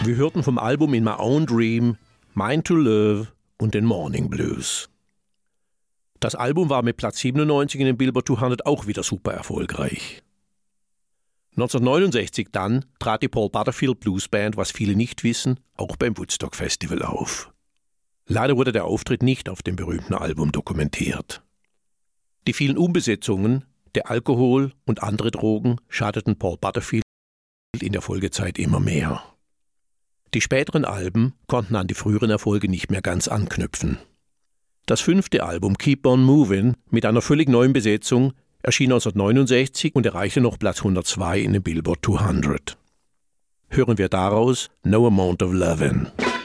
Wir hörten vom Album In My Own Dream, Mine to Love und den Morning Blues. Das Album war mit Platz 97 in den Billboard 200 auch wieder super erfolgreich. 1969 dann trat die Paul Butterfield Blues Band, was viele nicht wissen, auch beim Woodstock Festival auf. Leider wurde der Auftritt nicht auf dem berühmten Album dokumentiert. Die vielen Umbesetzungen, der Alkohol und andere Drogen schadeten Paul Butterfield in der Folgezeit immer mehr. Die späteren Alben konnten an die früheren Erfolge nicht mehr ganz anknüpfen. Das 5. Album Keep On Movin' mit einer völlig neuen Besetzung erschien 1969 und erreichte noch Platz 102 in den Billboard 200. Hören wir daraus No Amount of Lovin'.